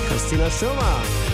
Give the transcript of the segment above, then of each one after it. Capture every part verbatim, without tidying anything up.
Christina Schirmer.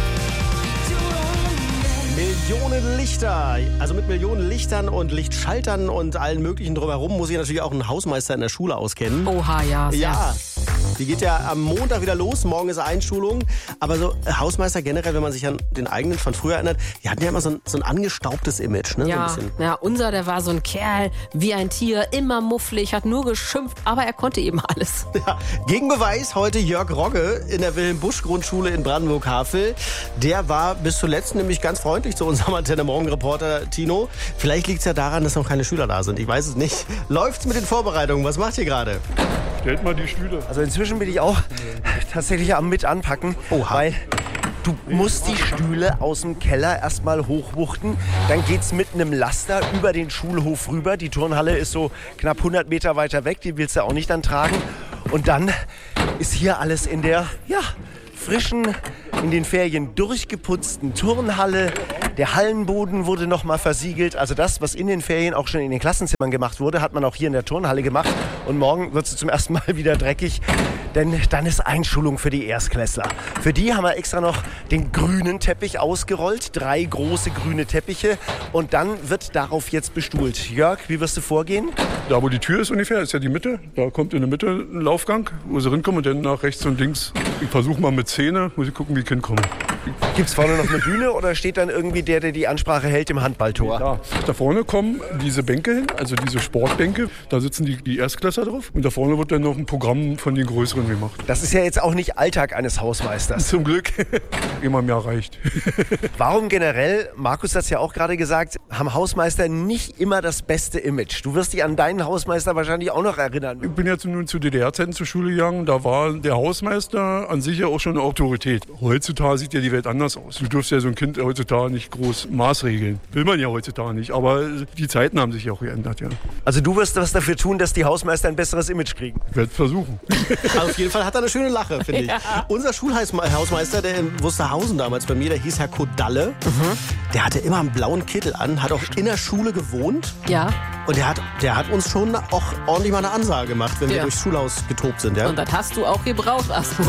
Millionen Lichter, also mit Millionen Lichtern und Lichtschaltern und allen möglichen drumherum muss sich natürlich auch ein Hausmeister in der Schule auskennen. Oha, ja. Sehr. Ja, die geht ja am Montag wieder los, morgen ist Einschulung. Aber so Hausmeister generell, wenn man sich an den eigenen von früher erinnert, die hatten ja immer so ein, so ein angestaubtes Image. Ne? Ja, so ein bisschen. ja, unser, der war so ein Kerl, wie ein Tier, immer mufflig, hat nur geschimpft, aber er konnte eben alles. Ja, Gegenbeweis heute Jörg Rogge in der Wilhelm-Busch-Grundschule in Brandenburg-Havel. Der war bis zuletzt nämlich ganz freundlich zu unserem Antenne Morgen-Reporter Tino. Vielleicht liegt es ja daran, dass noch keine Schüler da sind. Ich weiß es nicht. Läuft's mit den Vorbereitungen? Was macht ihr gerade? Stellt mal die Stühle. Also inzwischen bin ich auch tatsächlich am mit anpacken, Oha. weil du musst die Stühle aus dem Keller erstmal hochwuchten. Dann geht's mit einem Laster über den Schulhof rüber. Die Turnhalle ist so knapp hundert Meter weiter weg, die willst du auch nicht dann tragen. Und dann ist hier alles in der, ja, frischen, in den Ferien durchgeputzten Turnhalle. Der Hallenboden wurde nochmal versiegelt. Also das, was in den Ferien auch schon in den Klassenzimmern gemacht wurde, hat man auch hier in der Turnhalle gemacht. Und morgen wird es zum ersten Mal wieder dreckig, denn dann ist Einschulung für die Erstklässler. Für die haben wir extra noch den grünen Teppich ausgerollt. Drei große grüne Teppiche. Und dann wird darauf jetzt bestuhlt. Jörg, wie wirst du vorgehen? Da, wo die Tür ist ungefähr, ist ja die Mitte. Da kommt in der Mitte ein Laufgang, wo sie rinkommen und dann nach rechts und links. Ich versuche mal mit Zähne, muss ich gucken, wie ich hinkomme. Gibt es vorne noch eine Bühne oder steht dann irgendwie der, der die Ansprache hält, im Handballtor? Da, da vorne kommen diese Bänke hin, also diese Sportbänke. Da sitzen die, die Erstklässler drauf. Und da vorne wird dann noch ein Programm von den Größeren gemacht. Das ist ja jetzt auch nicht Alltag eines Hausmeisters. Zum Glück. Immer im Jahr reicht. Warum generell, Markus hat es ja auch gerade gesagt, haben Hausmeister nicht immer das beste Image? Du wirst dich an deinen Hausmeister wahrscheinlich auch noch erinnern. Ich bin jetzt nun zu D D R-Zeiten zur Schule gegangen. Da war der Hausmeister an sich ja auch schon eine Autorität. Heutzutage sieht ja die Welt anders aus. Du dürfst ja so ein Kind heutzutage nicht groß maßregeln. Will man ja heutzutage nicht. Aber die Zeiten haben sich ja auch geändert, ja. Also du wirst was dafür tun, dass die Hausmeister ein besseres Image kriegen? Ich werde versuchen. Auf jeden Fall hat er eine schöne Lache, finde ich. Ja. Unser Schulhausmeister, der in Wusterhausen damals bei mir, der hieß Herr Kodalle. Mhm. Der hatte immer einen blauen Kittel an, hat auch in der Schule gewohnt. Ja. Und der hat, der hat uns schon auch ordentlich mal eine Ansage gemacht, wenn ja. wir durchs Schulhaus getobt sind. Ja? Und das hast du auch gebraucht, Asmus.